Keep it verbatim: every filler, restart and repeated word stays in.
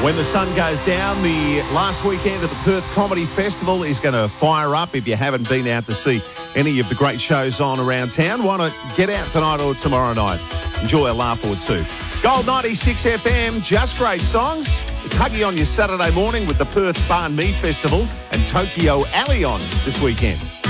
When the sun goes down, the last weekend of the Perth Comedy Festival is going to fire up. If you haven't been out to see any of the great shows on around town, why not get out tonight or tomorrow night? Enjoy a laugh or two. Gold ninety-six F M, just great songs. It's Huggy on your Saturday morning with the Perth Banh Mi Festival and Tokyo Alley on this weekend.